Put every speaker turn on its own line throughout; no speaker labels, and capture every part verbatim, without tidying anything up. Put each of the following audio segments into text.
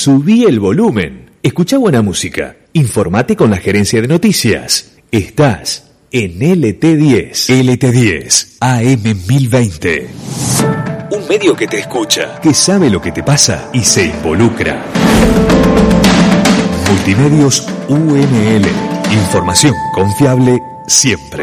Subí el volumen. Escuchá buena música. Informate con la gerencia de noticias. Estás en L T diez. L T diez, A M mil veinte. Un medio que te escucha, que sabe lo que te pasa y se involucra. Multimedios U N L. Información confiable siempre.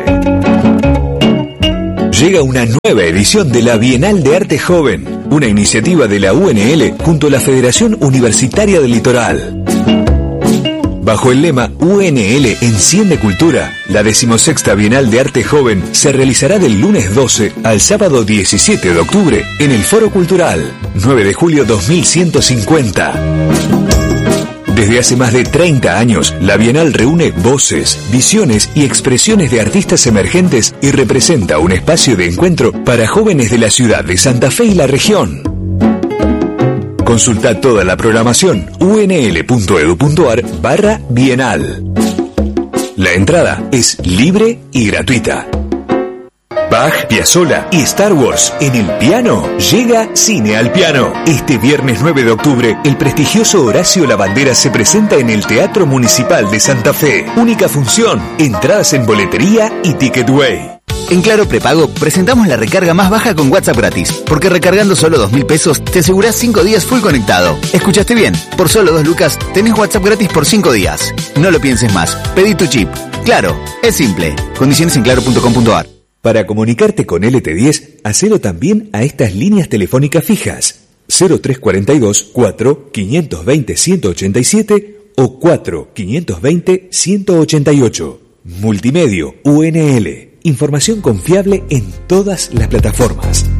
Llega una nueva edición de la Bienal de Arte Joven, una iniciativa de la U N L junto a la Federación Universitaria del Litoral. Bajo el lema U N L Enciende Cultura, la decimosexta Bienal de Arte Joven se realizará del lunes doce al sábado diecisiete de octubre en el Foro Cultural, nueve de julio dos mil ciento cincuenta. Desde hace más de treinta años, la Bienal reúne voces, visiones y expresiones de artistas emergentes y representa un espacio de encuentro para jóvenes de la ciudad de Santa Fe y la región. Consulta toda la programación unl.edu.ar barra Bienal. La entrada es libre y gratuita. Bach, Piazzolla y Star Wars en el piano. Llega Cine al Piano. Este viernes nueve de octubre, el prestigioso Horacio Labandera se presenta en el Teatro Municipal de Santa Fe. Única función, entradas en boletería y Ticketway.
En Claro Prepago presentamos la recarga más baja con WhatsApp gratis, porque recargando solo dos mil pesos te asegurás cinco días full conectado. ¿Escuchaste bien? Por solo dos lucas tenés WhatsApp gratis por cinco días. No lo pienses más, pedí tu chip. Claro, es simple. Condiciones en claro punto com punto a r.
Para comunicarte con L T diez, hacelo también a estas líneas telefónicas fijas: cero tres cuarenta y dos, cuatro, quinientos veinte, ciento ochenta y siete o cuatro, quinientos veinte, ciento ochenta y ocho. Multimedio U N L. Información confiable en todas las plataformas.